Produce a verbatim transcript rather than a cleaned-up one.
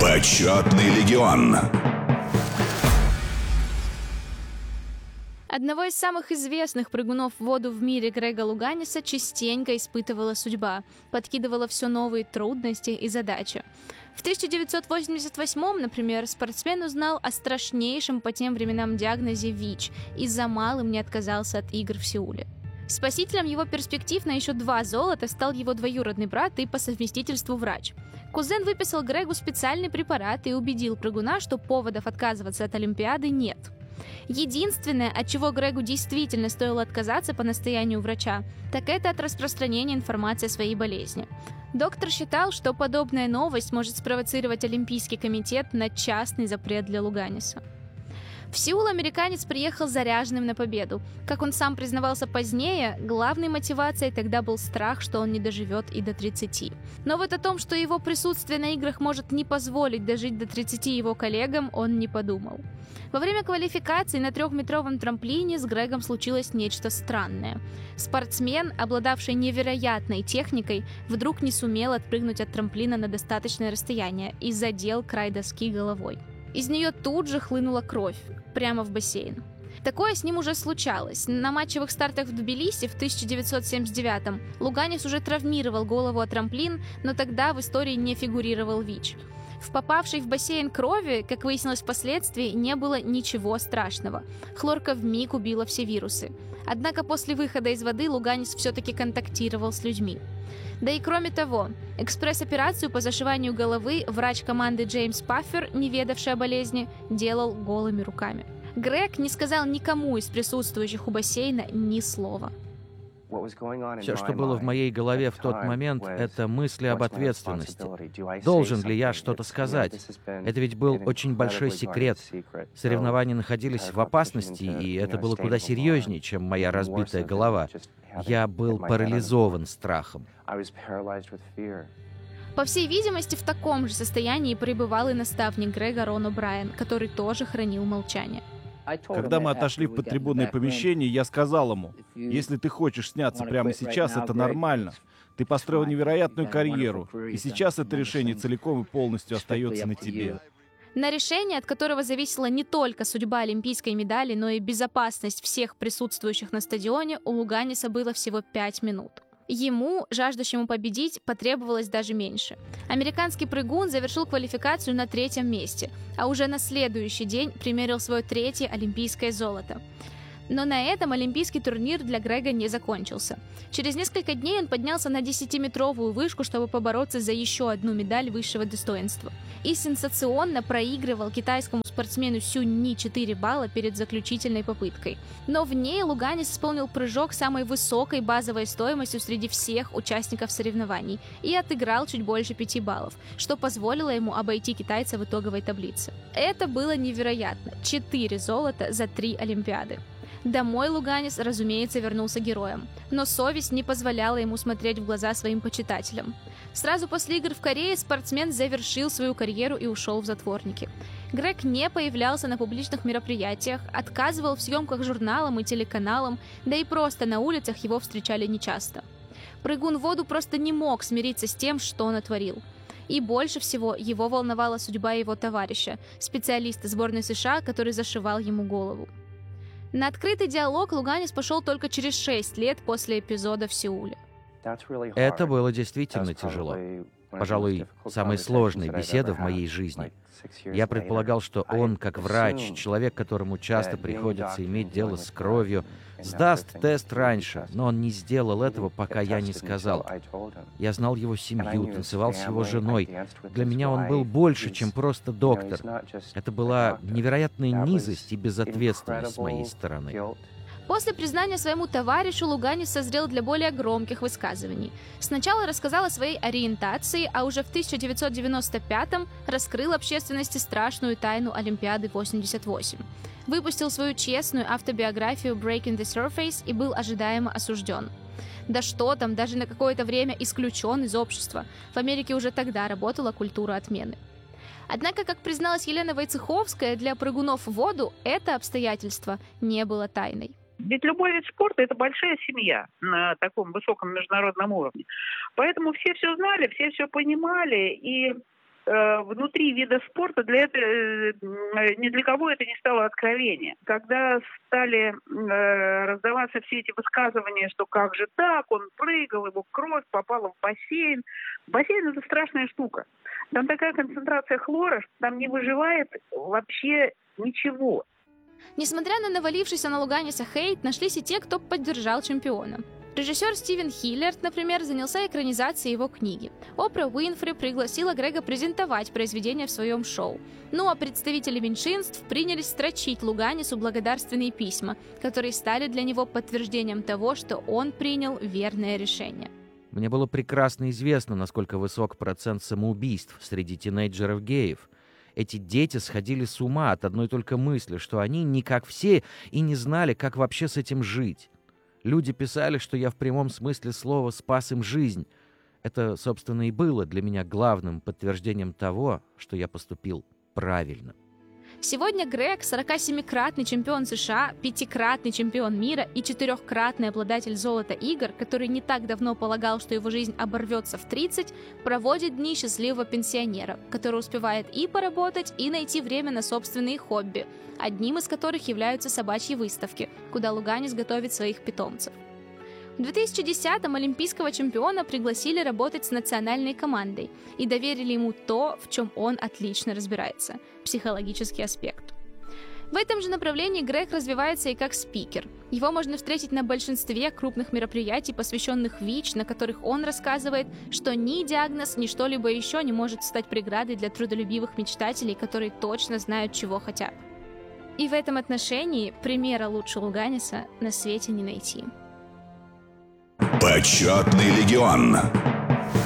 Почетный легион. Одного из самых известных прыгунов в воду в мире Грега Луганиса частенько испытывала судьба, подкидывала все новые трудности и задачи. В тысяча девятьсот восемьдесят восьмом, например, спортсмен узнал о страшнейшем по тем временам диагнозе ВИЧ и за малым не отказался от игр в Сеуле. Спасителем его перспектив на еще два золота стал его двоюродный брат и по совместительству врач. Кузен выписал Грегу специальный препарат и убедил прыгуна, что поводов отказываться от Олимпиады нет. Единственное, от чего Грегу действительно стоило отказаться по настоянию врача, так это от распространения информации о своей болезни. Доктор считал, что подобная новость может спровоцировать Олимпийский комитет на частный запрет для Луганиса. В Сеул американец приехал заряженным на победу. Как он сам признавался позднее, главной мотивацией тогда был страх, что он не доживет и до тридцати. Но вот о том, что его присутствие на играх может не позволить дожить до тридцати его коллегам, он не подумал. Во время квалификации на трехметровом трамплине с Грегом случилось нечто странное. Спортсмен, обладавший невероятной техникой, вдруг не сумел отпрыгнуть от трамплина на достаточное расстояние и задел край доски головой. Из нее тут же хлынула кровь, прямо в бассейн. Такое с ним уже случалось. На матчевых стартах в Тбилиси в тысяча девятьсот семьдесят девятом Луганис уже травмировал голову о трамплин, но тогда в истории не фигурировал ВИЧ. В попавшей в бассейн крови, как выяснилось впоследствии, не было ничего страшного. Хлорка вмиг убила все вирусы. Однако после выхода из воды Луганис все-таки контактировал с людьми. Да и кроме того, экспресс-операцию по зашиванию головы врач команды Джеймс Паффер, не ведавший о болезни, делал голыми руками. Грег не сказал никому из присутствующих у бассейна ни слова. Все, что было в моей голове в тот момент, это мысли об ответственности. Должен ли я что-то сказать? Это ведь был очень большой секрет. Соревнования находились в опасности, и это было куда серьезнее, чем моя разбитая голова. Я был парализован страхом. По всей видимости, в таком же состоянии пребывал и наставник Грега Рон О'Брайен, который тоже хранил молчание. Когда мы отошли в подтрибунное помещение, я сказал ему: если ты хочешь сняться прямо сейчас, это нормально. Ты построил невероятную карьеру, и сейчас это решение целиком и полностью остается на тебе. На решение, от которого зависела не только судьба олимпийской медали, но и безопасность всех присутствующих на стадионе, у Луганиса было всего пять минут. Ему, жаждущему победить, потребовалось даже меньше. Американский прыгун завершил квалификацию на третьем месте, а уже на следующий день примерил свое третье олимпийское золото. Но на этом олимпийский турнир для Грега не закончился. Через несколько дней он поднялся на десятиметровую вышку, чтобы побороться за еще одну медаль высшего достоинства. И сенсационно проигрывал китайскому спортсмену Сюнь Ни четыре балла перед заключительной попыткой. Но в ней Луганис исполнил прыжок самой высокой базовой стоимостью среди всех участников соревнований и отыграл чуть больше пяти баллов, что позволило ему обойти китайца в итоговой таблице. Это было невероятно. Четыре золота за три Олимпиады. Домой Луганис, разумеется, вернулся героем, но совесть не позволяла ему смотреть в глаза своим почитателям. Сразу после игр в Корее спортсмен завершил свою карьеру и ушел в затворники. Грег не появлялся на публичных мероприятиях, отказывал в съемках журналам и телеканалам, да и просто на улицах его встречали нечасто. Прыгун в воду просто не мог смириться с тем, что натворил. И больше всего его волновала судьба его товарища, специалиста сборной США, который зашивал ему голову. На открытый диалог Луганис пошел только через шесть лет после эпизода в Сеуле. Это было действительно тяжело. Пожалуй, самая сложная беседа в моей жизни. Я предполагал, что он, как врач, человек, которому часто приходится иметь дело с кровью, сдаст тест раньше, но он не сделал этого, пока я не сказал. Я знал его семью, танцевал с его женой. Для меня он был больше, чем просто доктор. Это была невероятная низость и безответственность с моей стороны. После признания своему товарищу Луганис созрел для более громких высказываний. Сначала рассказал о своей ориентации, а уже в тысяча девятьсот девяносто пятом раскрыл общественности страшную тайну Олимпиады восемьдесят восемь. Выпустил свою честную автобиографию «Breaking the Surface» и был ожидаемо осужден. Да что там, даже на какое-то время исключен из общества. В Америке уже тогда работала культура отмены. Однако, как призналась Елена Войцеховская, для прыгунов в воду это обстоятельство не было тайной. Ведь любой вид спорта – это большая семья на таком высоком международном уровне. Поэтому все все знали, все все понимали. И внутри вида спорта для этого, ни для кого это не стало откровением. Когда стали раздаваться все эти высказывания, что как же так, он прыгал, его кровь попала в бассейн. Бассейн — это страшная штука. Там такая концентрация хлора, что там не выживает вообще ничего. Несмотря на навалившийся на Луганиса хейт, нашлись и те, кто поддержал чемпиона. Режиссер Стивен Хиллерт, например, занялся экранизацией его книги. Опра Уинфри пригласила Грега презентовать произведение в своем шоу. Ну а представители меньшинств принялись строчить Луганису благодарственные письма, которые стали для него подтверждением того, что он принял верное решение. Мне было прекрасно известно, насколько высок процент самоубийств среди тинейджеров-геев. Эти дети сходили с ума от одной только мысли, что они не как все и не знали, как вообще с этим жить. Люди писали, что я в прямом смысле слова спас им жизнь. Это, собственно, и было для меня главным подтверждением того, что я поступил правильно. Сегодня Грег, сорокасемикратный чемпион США, пятикратный чемпион мира и четырехкратный обладатель золота игр, который не так давно полагал, что его жизнь оборвется в тридцать, проводит дни счастливого пенсионера, который успевает и поработать, и найти время на собственные хобби, одним из которых являются собачьи выставки, куда Луганис готовит своих питомцев. В две тысячи десятом олимпийского чемпиона пригласили работать с национальной командой и доверили ему то, в чем он отлично разбирается – психологический аспект. В этом же направлении Грег развивается и как спикер. Его можно встретить на большинстве крупных мероприятий, посвященных ВИЧ, на которых он рассказывает, что ни диагноз, ни что-либо еще не может стать преградой для трудолюбивых мечтателей, которые точно знают, чего хотят. И в этом отношении примера лучше Луганиса на свете не найти. Почетный легион.